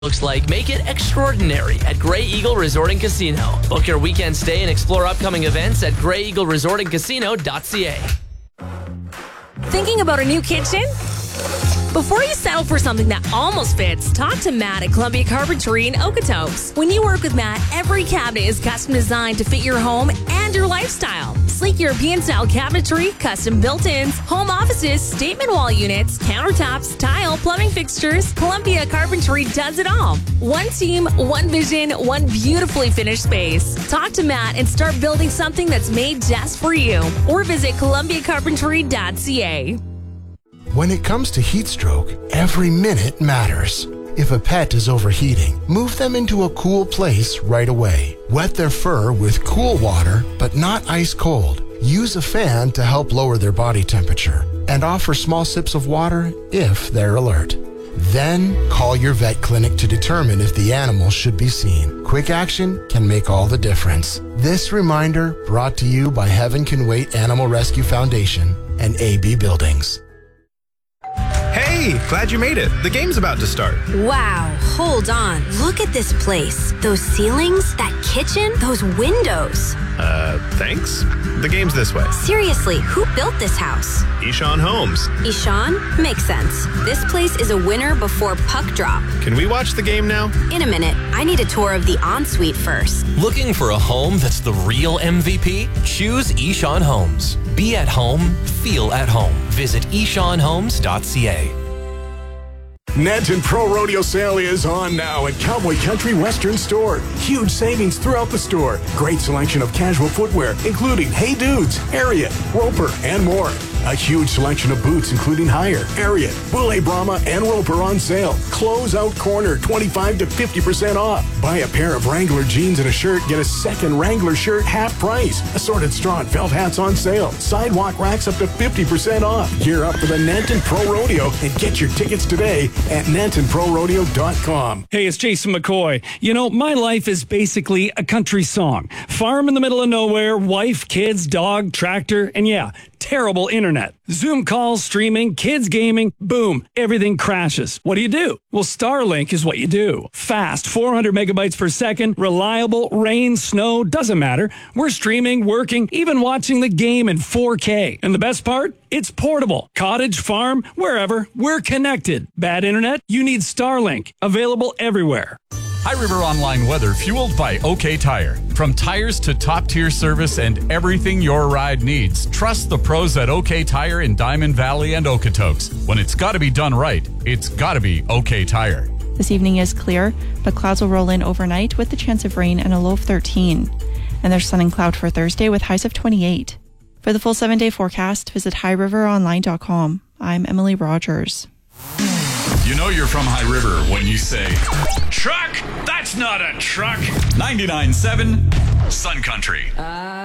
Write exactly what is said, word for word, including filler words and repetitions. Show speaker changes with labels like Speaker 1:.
Speaker 1: looks like, make it extraordinary at Grey Eagle Resort and Casino. Book your weekend stay and explore upcoming events at grey eagle resort and casino dot c a.
Speaker 2: Thinking about a new kitchen? Before you settle for something that almost fits, talk to Matt at Columbia Carpentry in Okotoks. When you work with Matt, every cabinet is custom designed to fit your home and your lifestyle. Sleek European-style cabinetry, custom built-ins, home offices, statement wall units, countertops, tile, plumbing fixtures, Columbia Carpentry does it all. One team, one vision, one beautifully finished space. Talk to Matt and start building something that's made just for you. Or visit columbia carpentry dot c a.
Speaker 3: When it comes to heat stroke, every minute matters. If a pet is overheating, move them into a cool place right away. Wet their fur with cool water, but not ice cold. Use a fan to help lower their body temperature, and offer small sips of water if they're alert. Then call your vet clinic to determine if the animal should be seen. Quick action can make all the difference. This reminder brought to you by Heaven Can Wait Animal Rescue Foundation and A B Buildings.
Speaker 4: Hey, glad you made it. The game's about to start.
Speaker 5: Wow, hold on. Look at this place. Those ceilings, that kitchen, those windows.
Speaker 4: Uh, thanks. The game's this way.
Speaker 5: Seriously, who built this house?
Speaker 4: Ishan Homes.
Speaker 5: Ishan? Makes sense. This place is a winner before puck drop.
Speaker 4: Can we watch the game now?
Speaker 5: In a minute. I need a tour of the ensuite first.
Speaker 6: Looking for a home that's the real M V P? Choose Ishan Homes. Be at home, feel at home. Visit ishan homes dot c a.
Speaker 7: Nanton Pro Rodeo Sale is on now at Cowboy Country Western Store. Huge savings throughout the store. Great selection of casual footwear, including Hey Dudes, Harriet, Roper, and more. A huge selection of boots, including Higher, Harriet, Boule Brahma, and Roper on sale. Closeout Corner, twenty-five to fifty percent off. Buy a pair of Wrangler jeans and a shirt, get a second Wrangler shirt half price. Assorted straw and felt hats on sale. Sidewalk racks up to fifty percent off. Gear up for the Nanton Pro Rodeo and get your tickets today at nanton pro rodeo dot com.
Speaker 8: Hey, it's Jason McCoy. You know, my life is basically a country song. Farm in the middle of nowhere, wife, kids, dog, tractor, and yeah, terrible internet. Zoom calls, streaming, kids gaming, boom, everything crashes. What do you do? Well, Starlink is what you do. Fast, four hundred megabytes per second, reliable, rain, snow, doesn't matter. We're streaming, working, even watching the game in four K. And the best part? It's portable. Cottage, farm, wherever, we're connected. Bad internet? You need Starlink. Available everywhere.
Speaker 9: High River Online weather fueled by OK Tire. From tires to top-tier service and everything your ride needs, trust the pros at OK Tire in Diamond Valley and Okotoks. When it's got to be done right, it's got to be OK Tire.
Speaker 10: This evening is clear, but clouds will roll in overnight with the chance of rain and a low of thirteen. And there's sun and cloud for Thursday with highs of twenty-eight. For the full seven-day forecast, visit high river online dot com. I'm Emily Rogers.
Speaker 9: You know you're from High River when you say, truck! That's not a truck! ninety-nine point seven Sun Country. Uh